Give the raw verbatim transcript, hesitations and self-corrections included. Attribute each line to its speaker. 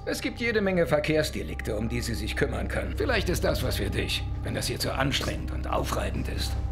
Speaker 1: Es gibt jede Menge Verkehrsdelikte, um die sie sich kümmern kann. Vielleicht ist das was für dich, wenn das hier zu anstrengend und aufreibend ist.